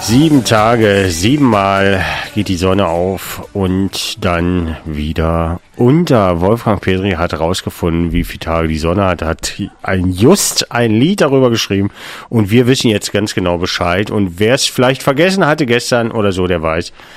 7 Tage, 7-mal geht die Sonne auf und dann wieder unter. Wolfgang Petri hat herausgefunden, wie viele Tage die Sonne hat, just ein Lied darüber geschrieben und wir wissen jetzt ganz genau Bescheid. Und wer es vielleicht vergessen hatte gestern oder so, der weiß,